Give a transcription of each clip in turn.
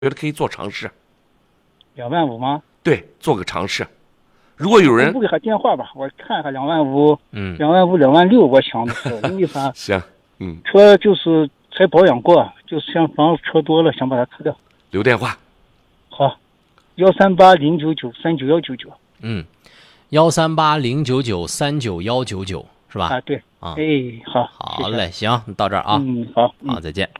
觉得可以做尝试。 25000吗？ 对，做个尝试。如果有人我不给他电话吧，我看看25000， 嗯 25000、26000，我想的是，因为啥？ 行， 车就是才保养过，就是想房子车多了，想把它开掉。 留电话。 好，13809939199。 13809939199是吧？ 啊，对。 啊， 哎，好， 好嘞，行，到这儿啊。 好， 好，再见。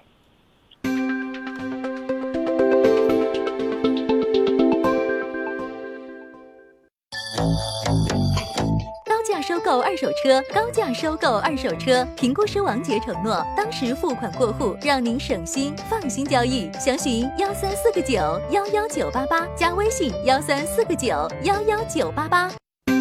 高价收购二手车，高价收购二手车。评估师王杰承诺，当时付款过户，让您省心放心交易。详询134个9，11988，加微信134个9，11988。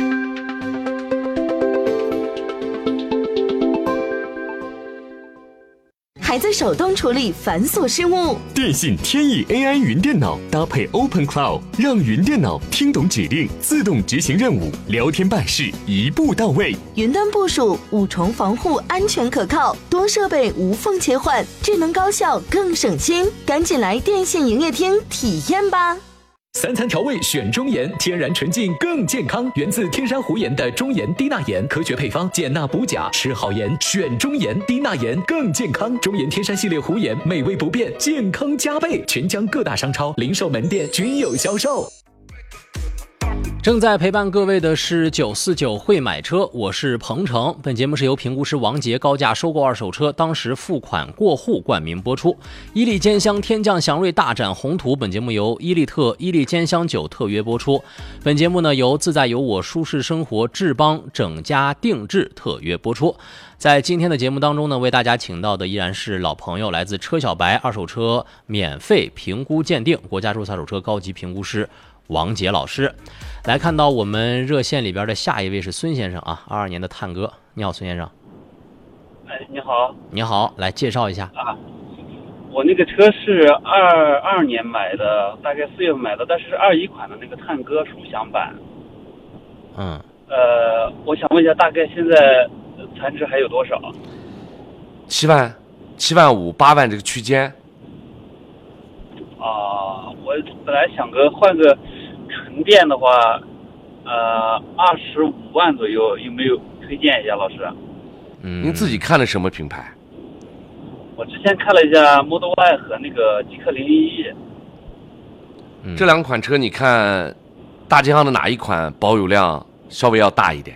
还在手动处理繁琐事务？ 电信天翼 AI 云电脑搭配 Open Cloud， 让云电脑听懂指令，自动执行任务，聊天办事一步到位。 云端部署5重防护，安全可靠，多设备无缝切换，智能高效更省心。赶紧来电信营业厅体验吧 ！3餐调味选中盐，天然纯净更健康，源自天山湖盐的中盐低钠盐，科学配方，减钠补钾，吃好盐选中盐，低钠盐更健康。中盐天山系列湖盐，美味不变，健康加倍，全江各大商超、零售门店均有销售。 正在陪伴各位的是949会买车，我是鹏程。本节目是由评估师王杰高价收购二手车，当时付款过户冠名播出。伊利兼香天降祥瑞大展宏图，本节目由伊利兼香酒特约播出。本节目呢由自在有我舒适生活智邦整家定制特约播出。在今天的节目当中呢，为大家请到的依然是老朋友，来自车小白二手车免费评估鉴定国家注册二手车高级评估师王杰老师。来看到我们热线里边的下一位是孙先生啊，22年的探哥。你好，孙先生。 哎，你好。 你好，来介绍一下啊。我那个车是22年买的，大概4月份买的，但是21款的那个探歌属相版。我想问一下，大概现在残值还有多少 ？7万、7万5、8万这个区间。 我本来想换个纯电的话，25万左右，有没有推荐一下，老师？ 您自己看的什么品牌？ 我之前看了一下 Model Y 和那个极氪011。 这2款车，你看大街上的哪一款保有量稍微要大一点？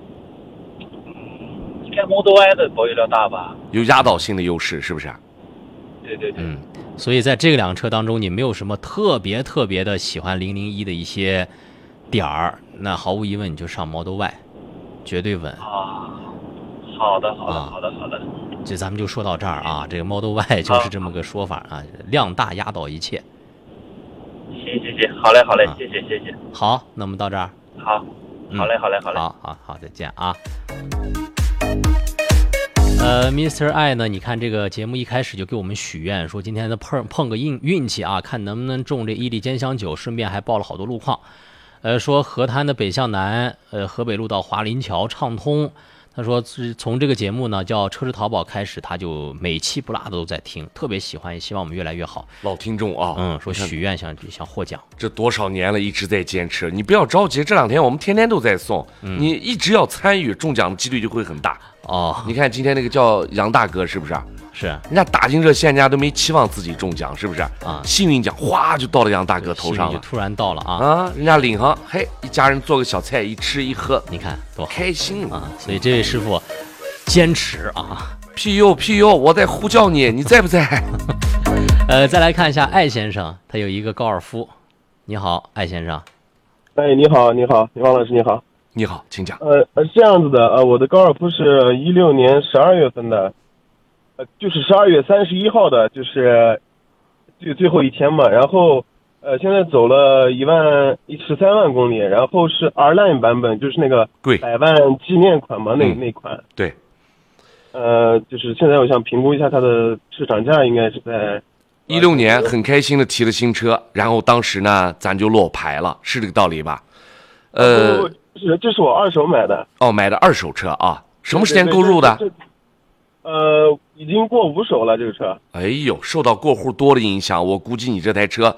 应该 Model Y 的保有量大吧？ 有压倒性的优势，是不是？ 对。 所以在这两车当中，你没有什么特别的喜欢001的一些点儿，那毫无疑问你就上 Model Y， 绝对稳啊。好的。 这咱们就说到这儿啊，这个 Model Y 就是这么个说法啊，量大压倒一切。 行，好嘞，谢谢。 好，那么到这儿。 好嘞。 好，再见啊。Mr. I 呢？你看这个节目一开始就给我们许愿，说今天的碰个运气啊，看能不能中这伊利兼香酒，顺便还报了好多路况。说河滩的北向南，河北路到华林桥畅通。他说从这个节目呢叫车之淘宝开始，他就每期不落的都在听，特别喜欢，也希望我们越来越好。 老听众啊， 说许愿想获奖， 这多少年了，一直在坚持。你不要着急，这2天我们天天都在送，你一直要参与，中奖的几率就会很大。你看今天那个叫杨大哥，是不是？ 是， 人家打进热线，人家都没期望自己中奖，是不是？幸运奖哗就到了杨大哥头上了， 就突然到了啊！ 人家领上，嘿，一家人做个小菜，一吃一喝， 你看多开心啊！所以这位师傅坚持啊！ 屁呦，我在呼叫你，你在不在？ 再来看一下艾先生，他有一个高尔夫。你好，艾先生。 哎，你好，王老师，你好。 你好，请讲。 这样子的，我的高尔夫是16年12月份的，就是12月31号的，就是最后一天嘛。然后现在走了13万公里，然后是 R-Line 版本，就是那个100万纪念款嘛，那款。 对。 就是现在我想评估一下它的市场价，应该是在 16年，很开心的提了新车，然后当时呢咱就落牌了，是这个道理吧？ 这是我2手买的。 买的2手车啊？什么时间购入的？ 已经过5手了，这个车。 哎呦，受到过户多的影响，我估计你这台车